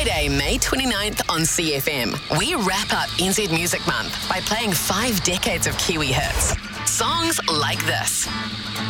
Friday, May 29th on CFM. We wrap up NZ Music Month by playing 5 decades of Kiwi hits. Songs like this.